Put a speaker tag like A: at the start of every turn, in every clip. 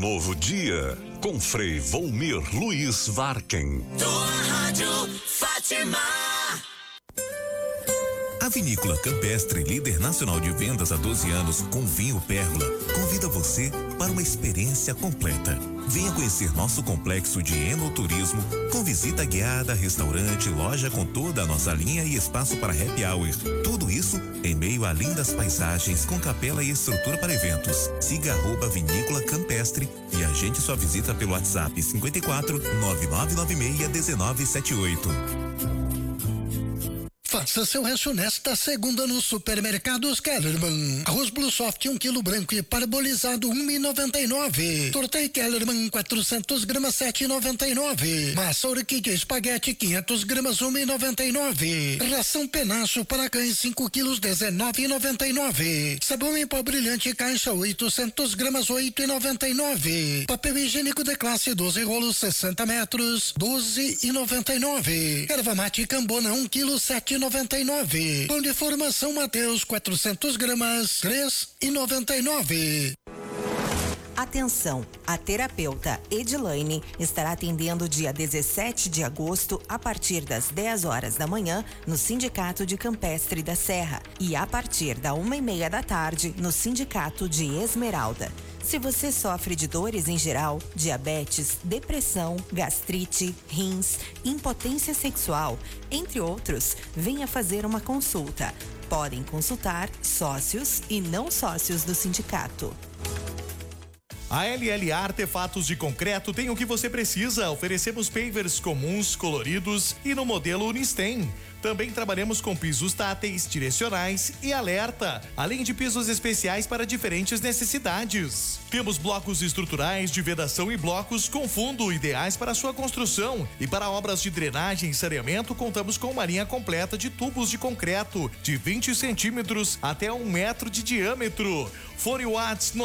A: novo dia com Frei Volmir Luiz Varken.
B: Tua Rádio Fátima.
C: A Vinícola Campestre, líder nacional de vendas há 12 anos com vinho Pérola, convida você para uma experiência completa. Venha conhecer nosso complexo de enoturismo com visita guiada, restaurante, loja com toda a nossa linha e espaço para happy hour. Tudo isso em meio a lindas paisagens com capela e estrutura para eventos. Siga @Vinícola Campestre e agende sua visita pelo WhatsApp 54 9996 1978.
D: Faça seu rancho nesta segunda nos supermercados Kellerman. Arroz Blue Soft 1 kg branco e parbolizado 1,99. Torta Kellerman 400 gramas 7,99. Massa orquídea espaguete 500 gramas 1,99. Ração penacho para cães 5 quilos 19,99. Sabão em pó brilhante caixa 800 gramas 8,99. Papel higiênico de classe 12 rolos 60 metros 12,99. Erva mate Cambona 1 kg 7,99. Pão de formação Mateus 400 gramas 3,99.
E: Atenção, a terapeuta Edilaine estará atendendo dia 17 de agosto a partir das 10 horas da manhã no Sindicato de Campestre da Serra e a partir da 1:30 da tarde no Sindicato de Esmeralda. Se você sofre de dores em geral, diabetes, depressão, gastrite, rins, impotência sexual, entre outros, venha fazer uma consulta. Podem consultar sócios e não sócios do sindicato.
F: A LLA Artefatos de Concreto tem o que você precisa. Oferecemos pavers comuns, coloridos e no modelo Unistem. Também trabalhamos com pisos táteis, direcionais e alerta, além de pisos especiais para diferentes necessidades. Temos blocos estruturais de vedação e blocos com fundo ideais para sua construção. E para obras de drenagem e saneamento, contamos com uma linha completa de tubos de concreto de 20 centímetros até 1 metro de diâmetro. Fone WhatsApp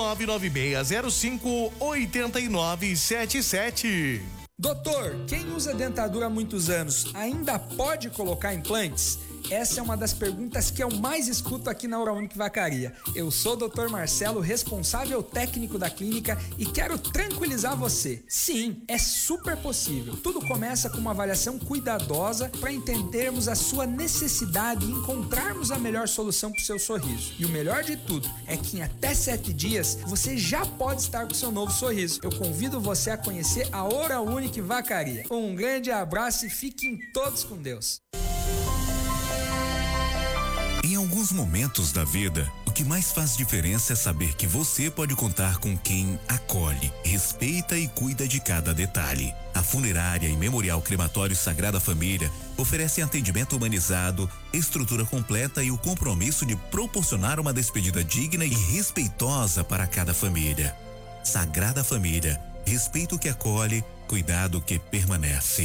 F: 996058977.
G: Doutor, quem usa dentadura há muitos anos ainda pode colocar implantes? Essa é uma das perguntas que eu mais escuto aqui na Oral-Unique Vacaria. Eu sou o Dr. Marcelo, responsável técnico da clínica e quero tranquilizar você. Sim, é super possível. Tudo começa com uma avaliação cuidadosa para entendermos a sua necessidade e encontrarmos a melhor solução para o seu sorriso. E o melhor de tudo é que em até 7 dias você já pode estar com seu novo sorriso. Eu convido você a conhecer a Oral-Unique Vacaria. Um grande abraço e fiquem todos com Deus.
C: Em alguns momentos da vida, o que mais faz diferença é saber que você pode contar com quem acolhe, respeita e cuida de cada detalhe. A Funerária e Memorial Crematório Sagrada Família oferecem atendimento humanizado, estrutura completa e o compromisso de proporcionar uma despedida digna e respeitosa para cada família. Sagrada Família, respeito que acolhe, cuidado que permanece.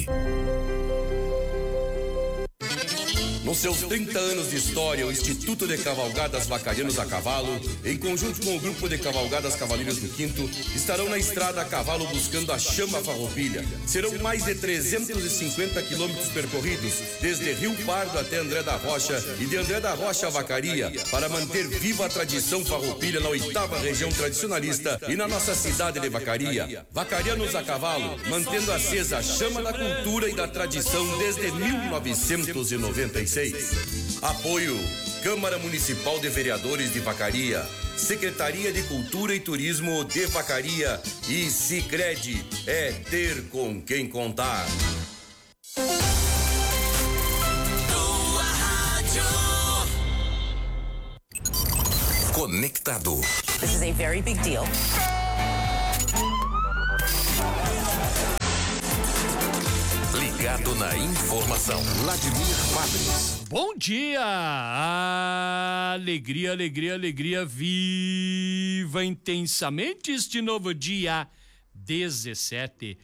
H: Nos seus 30 anos de história, o Instituto de Cavalgadas Vacarianos a Cavalo, em conjunto com o Grupo de Cavalgadas Cavaleiros do Quinto, estarão na estrada a cavalo buscando a chama farroupilha. Serão mais de 350 quilômetros percorridos, desde Rio Pardo até André da Rocha e de André da Rocha a Vacaria, para manter viva a tradição farroupilha na 8ª região tradicionalista e na nossa cidade de Vacaria. Vacarianos a Cavalo, mantendo acesa a chama da cultura e da tradição desde 1996. Apoio Câmara Municipal de Vereadores de Vacaria, Secretaria de Cultura e Turismo de Vacaria e Sicredi, é ter com quem contar.
B: Tua Rádio.
C: Conectado.
I: This is a very big deal.
C: Ligado na informação. Vladimir Fabris.
J: Bom dia! Alegria, alegria, alegria. Viva intensamente este novo dia 17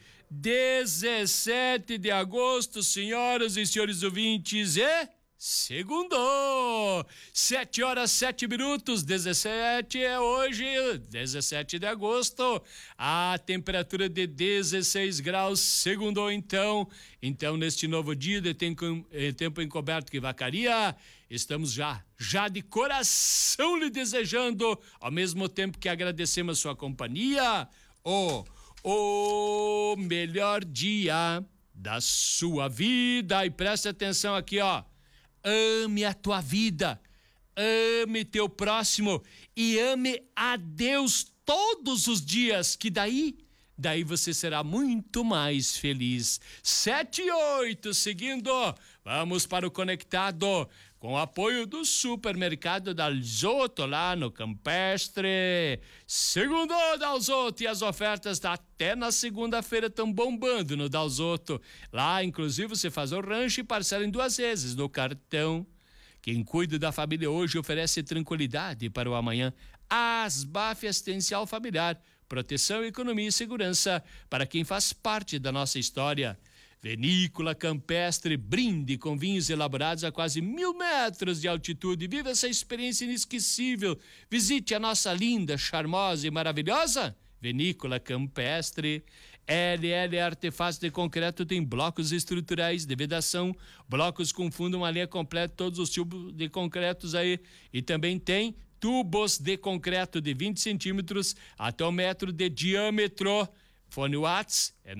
J: de agosto, senhoras e senhores ouvintes, segundou, 7h07, 17 é hoje, 17 de agosto, a temperatura de 16 graus, segundou então neste novo dia de tempo encoberto que Vacaria, estamos já de coração lhe desejando, ao mesmo tempo que agradecemos a sua companhia, o melhor dia da sua vida. E preste atenção aqui, ó. Ame a tua vida, ame teu próximo e ame a Deus todos os dias, que daí você será muito mais feliz. 7 e 8, seguindo, vamos para o Conectado, com o apoio do supermercado Dalzotto, lá no Campestre. Segundo Dalzotto, e as ofertas até na segunda-feira estão bombando no Dalzotto. Lá, inclusive, você faz o rancho e parcela em 2 vezes no cartão. Quem cuida da família hoje oferece tranquilidade para o amanhã. Asbaf Assistencial Familiar, proteção, economia e segurança para quem faz parte da nossa história. Vinícola Campestre, brinde com vinhos elaborados a quase 1000 metros de altitude. Viva essa experiência inesquecível. Visite a nossa linda, charmosa e maravilhosa Vinícola Campestre. LL Artefatos de Concreto tem blocos estruturais de vedação, blocos com fundo, uma linha completa, todos os tubos de concretos aí. E também tem tubos de concreto de 20 centímetros até 1 metro de diâmetro. Fone WhatsApp é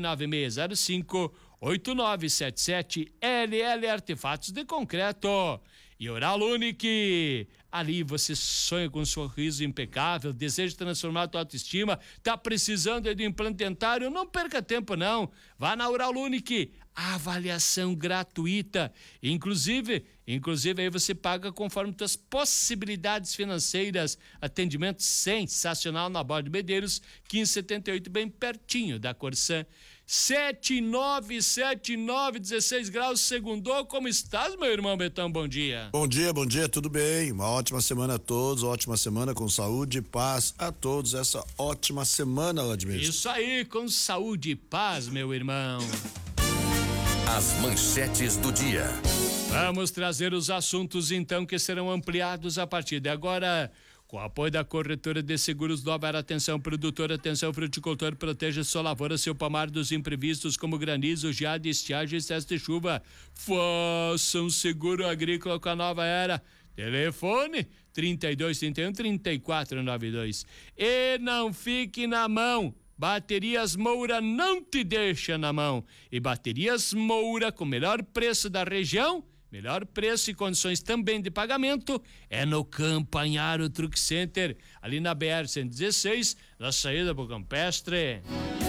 J: 99605-8977. LL Artefatos de Concreto. E Oral Unique. Ali você sonha com um sorriso impecável, deseja transformar a tua autoestima, tá precisando de implante dentário? Não perca tempo não. Vá na Oral Unique. Avaliação gratuita. Inclusive aí você paga conforme tuas possibilidades financeiras. Atendimento sensacional na Borda de Medeiros, 1578, bem pertinho da Corsã. 7979, 16 graus, segundou. Como estás, meu irmão Betão? Bom dia.
I: Bom dia, tudo bem? Uma ótima semana a todos, ótima semana com saúde e paz a todos. Essa ótima semana, Vladimir.
J: Isso aí, com saúde e paz, meu irmão.
H: As manchetes do dia.
J: Vamos trazer os assuntos, então, que serão ampliados a partir de agora. Com o apoio da Corretora de Seguros Dover, atenção produtor, atenção fruticultor, proteja sua lavoura, seu pomar dos imprevistos como granizo, geada, estiagem e excesso de chuva. Faça um seguro agrícola com a Nova Era. Telefone 3231-3492. E não fique na mão. Baterias Moura não te deixa na mão. E Baterias Moura, com o melhor preço da região, melhor preço e condições também de pagamento, é no Campanharo Truck Center, ali na BR-116, na saída pro Campestre.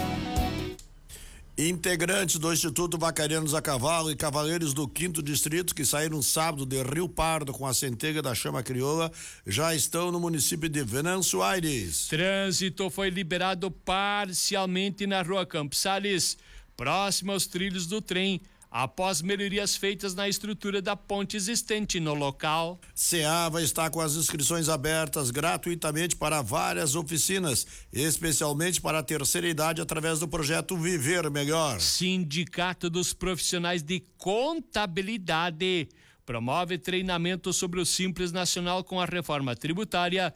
I: Integrantes do Instituto Vaquerianos a Cavalo e Cavaleiros do 5º Distrito, que saíram sábado de Rio Pardo com a centelha da Chama Crioula, já estão no município de Venâncio Aires.
J: Trânsito foi liberado parcialmente na rua Campos Sales, próximo aos trilhos do trem, após melhorias feitas na estrutura da ponte existente no local.
I: Ceava está com as inscrições abertas gratuitamente para várias oficinas, especialmente para a terceira idade, através do projeto Viver Melhor.
J: Sindicato dos Profissionais de Contabilidade promove treinamento sobre o Simples Nacional com a reforma tributária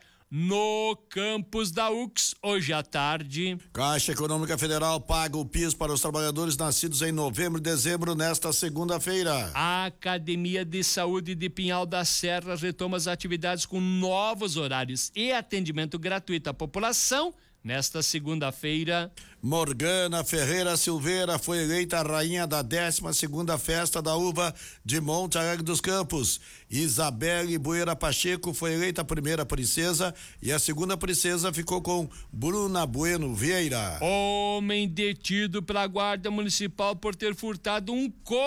J: no campus da UX, hoje à tarde.
I: Caixa Econômica Federal paga o PIS para os trabalhadores nascidos em novembro e dezembro nesta segunda-feira.
J: A Academia de Saúde de Pinhal da Serra retoma as atividades com novos horários e atendimento gratuito à população nesta segunda-feira.
I: Morgana Ferreira Silveira foi eleita a rainha da 12ª Festa da Uva de Monte Alegre dos Campos. Isabelle Bueira Pacheco foi eleita a primeira princesa e a segunda princesa ficou com Bruna Bueno Vieira.
J: Homem detido pela Guarda Municipal por ter furtado um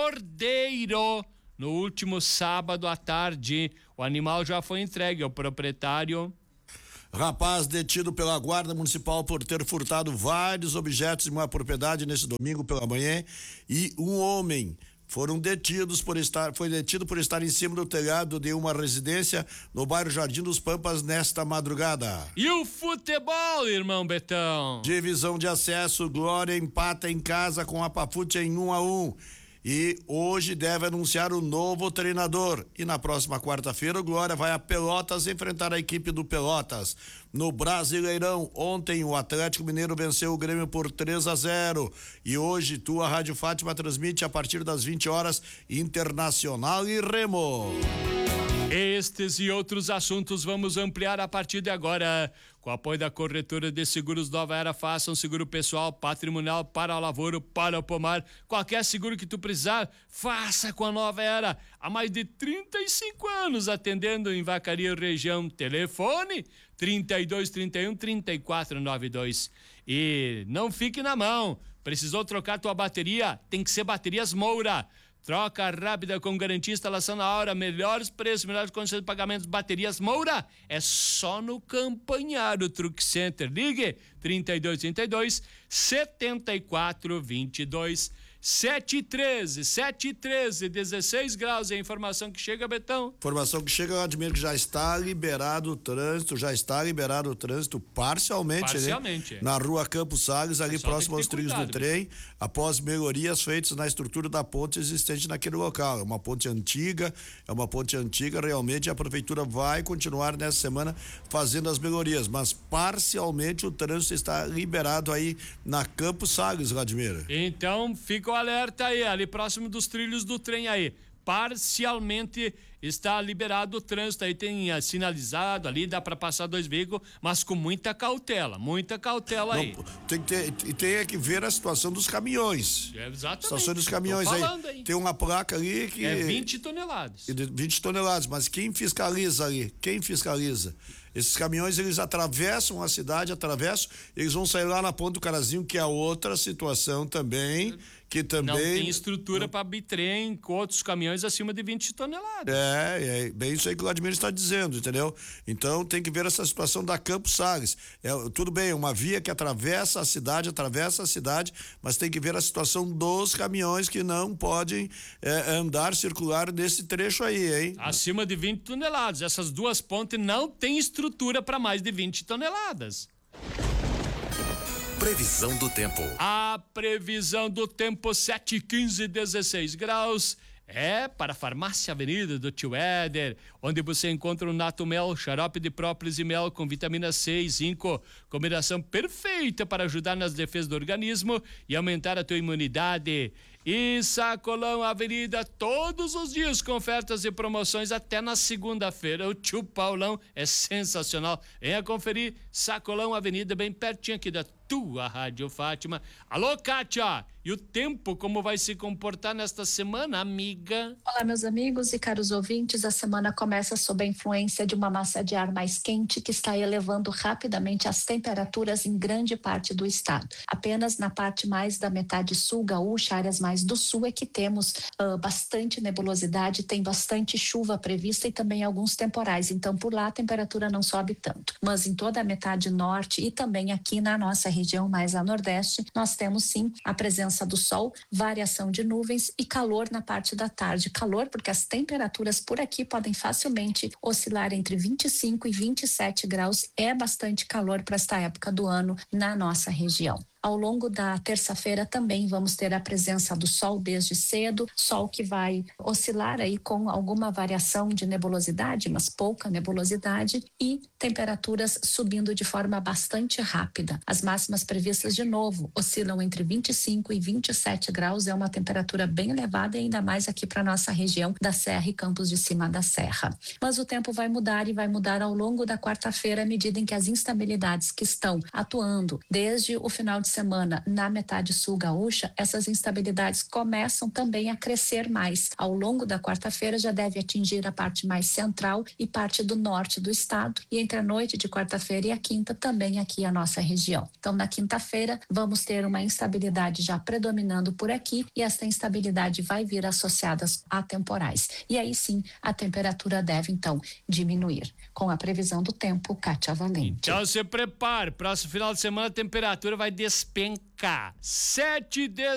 J: cordeiro no último sábado à tarde. O animal já foi entregue ao proprietário.
I: Rapaz detido pela Guarda Municipal por ter furtado vários objetos de uma propriedade nesse domingo pela manhã, e um homem foi detido por estar em cima do telhado de uma residência no bairro Jardim dos Pampas nesta madrugada.
J: E o futebol, irmão Betão?
I: Divisão de acesso, Glória empata em casa com a Pafute em 1-1. E hoje deve anunciar o novo treinador. E na próxima quarta-feira o Glória vai a Pelotas enfrentar a equipe do Pelotas. No Brasileirão, ontem o Atlético Mineiro venceu o Grêmio por 3-0. E hoje tua Rádio Fátima transmite a partir das 20 horas Internacional e Remo.
J: Estes e outros assuntos vamos ampliar a partir de agora. Com o apoio da Corretora de Seguros Nova Era, faça um seguro pessoal, patrimonial, para a lavoura, para o pomar. Qualquer seguro que tu precisar, faça com a Nova Era. Há mais de 35 anos atendendo em Vacaria região. Telefone 3231-3492. E não fique na mão. Precisou trocar tua bateria? Tem que ser Baterias Moura. Troca rápida com garantia, instalação na hora, melhores preços, melhores condições de pagamento, Baterias Moura. É só no Campanharo Truck Center. Ligue 3232-7422. 713, 16 graus. É a informação que chega, Betão.
I: Informação que chega, eu admiro que já está liberado o trânsito, parcialmente, né? Na rua Campos Salles, ali próximo aos trilhos do trem, após melhorias feitas na estrutura da ponte existente naquele local. É uma ponte antiga, realmente a prefeitura vai continuar nessa semana fazendo as melhorias, mas parcialmente o trânsito está liberado aí na Campos Salles, Vladimir.
J: Então, fica o alerta aí, ali próximo dos trilhos do trem aí. Parcialmente está liberado o trânsito aí, tem sinalizado ali, dá para passar 2 veículos, mas com muita cautela aí.
I: Tem que ver a situação dos caminhões.
J: Exatamente.
I: A situação dos caminhões aí. Tem uma placa ali que...
J: É 20 toneladas.
I: 20 toneladas, mas quem fiscaliza ali? Esses caminhões, eles atravessam a cidade, eles vão sair lá na Ponta do Carazinho, que é outra situação também, que também...
J: Não tem estrutura para bitrem com outros caminhões acima de 20 toneladas.
I: É bem isso aí que o Vladimir está dizendo, entendeu? Então tem que ver essa situação da Campos Salles. Tudo bem, uma via que atravessa a cidade, mas tem que ver a situação dos caminhões que não podem circular nesse trecho aí, hein?
J: Acima de 20 toneladas. Essas duas pontes não tem estrutura para mais de 20 toneladas.
A: Previsão do tempo.
J: A previsão do tempo 7:15, 16 graus. É para a Farmácia Avenida do Tio Éder, onde você encontra o Nato Mel, xarope de própolis e mel com vitamina C e zinco, combinação perfeita para ajudar nas defesas do organismo e aumentar a tua imunidade. E Sacolão Avenida, todos os dias com ofertas e promoções até na segunda-feira. O tio Paulão é sensacional. Venha conferir Sacolão Avenida, bem pertinho aqui da tua Rádio Fátima. Alô, Kátia! E o tempo, como vai se comportar nesta semana, amiga?
K: Olá, meus amigos e caros ouvintes. A semana começa sob a influência de uma massa de ar mais quente que está elevando rapidamente as temperaturas em grande parte do estado. Apenas na parte mais da metade sul gaúcha, áreas mais do sul, é que temos bastante nebulosidade, tem bastante chuva prevista e também alguns temporais. Então, por lá a temperatura não sobe tanto. Mas em toda a metade norte e também aqui na nossa região mais a nordeste, nós temos sim a presença do sol, variação de nuvens e calor na parte da tarde. Calor porque as temperaturas por aqui podem facilmente oscilar entre 25 e 27 graus. É bastante calor para esta época do ano na nossa região. Ao longo da terça-feira também vamos ter a presença do sol desde cedo, sol que vai oscilar aí com alguma variação de nebulosidade, mas pouca nebulosidade, e temperaturas subindo de forma bastante rápida. As máximas previstas de novo oscilam entre 25 e 27 graus, é uma temperatura bem elevada, ainda mais aqui para nossa região da Serra e Campos de Cima da Serra. Mas o tempo vai mudar e vai mudar ao longo da quarta-feira à medida em que as instabilidades que estão atuando desde o final de semana na metade sul gaúcha, essas instabilidades começam também a crescer mais. Ao longo da quarta-feira já deve atingir a parte mais central e parte do norte do estado, e entre a noite de quarta-feira e a quinta também aqui a nossa região. Então na quinta-feira vamos ter uma instabilidade já predominando por aqui, e essa instabilidade vai vir associada a temporais. E aí sim a temperatura deve então diminuir. Com a previsão do tempo, Kátia Valente.
J: Então se prepare, próximo final de semana a temperatura vai despencar. 7